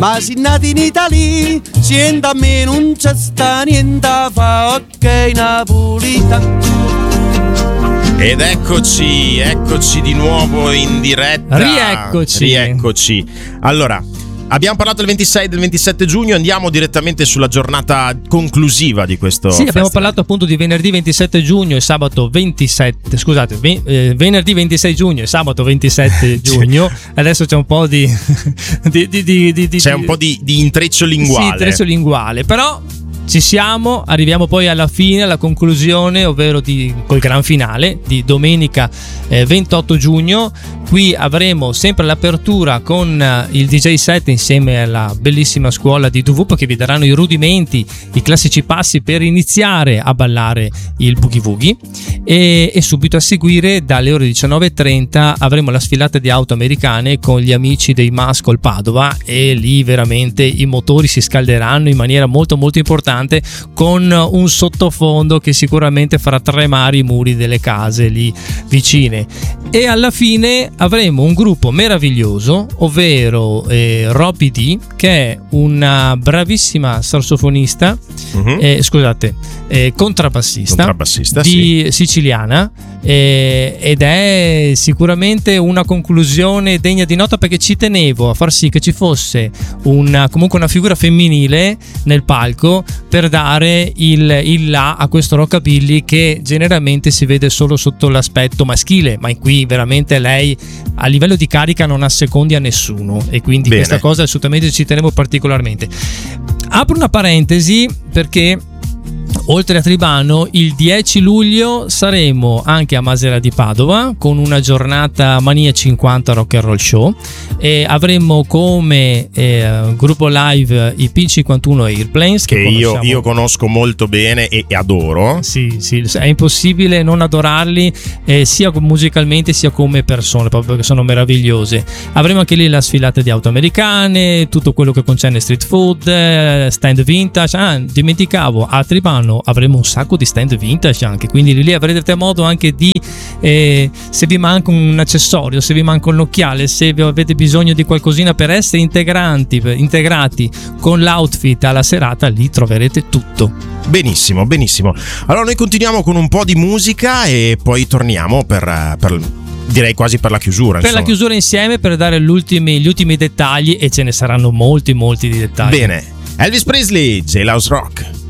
Ma si nati in Italia, sienta a me non c'è sta niente fa, ok napolitano. Ed eccoci di nuovo in diretta. Rieccoci. Allora, abbiamo parlato del 26 e del 27 giugno, andiamo direttamente sulla giornata conclusiva di questo festival. Abbiamo parlato appunto di venerdì 27 giugno e sabato 27, venerdì 26 giugno e sabato 27 giugno. Adesso c'è un po' di un po' di intreccio linguale. Sì, intreccio linguale, però ci siamo, arriviamo poi alla fine, alla conclusione, ovvero col gran finale di domenica 28 giugno. Qui avremo sempre l'apertura con il DJ set insieme alla bellissima scuola di DVP che vi daranno i rudimenti, i classici passi per iniziare a ballare il boogie woogie, e subito a seguire dalle ore 19:30 avremo la sfilata di auto americane con gli amici dei Mascol Padova, e lì veramente i motori si scalderanno in maniera molto molto importante, con un sottofondo che sicuramente farà tremare i muri delle case lì vicine. E alla fine avremo un gruppo meraviglioso, ovvero Roby D, che è una bravissima sassofonista, contrabbassista di siciliana, ed è sicuramente una conclusione degna di nota, perché ci tenevo a far sì che ci fosse comunque una figura femminile nel palco per dare il là a questo rockabilly che generalmente si vede solo sotto l'aspetto maschile, ma qui veramente lei a livello di carica non assecondi a nessuno, e quindi questa cosa assolutamente ci tenevo particolarmente. Apro una parentesi perché oltre a Tribano, il 10 luglio saremo anche a Masera di Padova con una giornata Mania 50 Rock and Roll Show, e avremo come gruppo live i P51 Airplanes che io conosco molto bene e adoro. Sì, è impossibile non adorarli, sia musicalmente sia come persone, proprio perché sono meravigliose. Avremo anche lì la sfilata di auto americane, tutto quello che concerne street food, stand vintage. Dimenticavo, a Tribano avremo un sacco di stand vintage anche, quindi lì avrete modo anche di se vi manca un accessorio, se vi manca un occhiale, se avete bisogno di qualcosina per essere integrati con l'outfit alla serata, lì troverete tutto. Benissimo. Allora noi continuiamo con un po' di musica e poi torniamo per direi quasi per la chiusura. Per la chiusura insieme, per dare gli ultimi dettagli, e ce ne saranno molti di dettagli. Bene, Elvis Presley, Jailhouse Rock.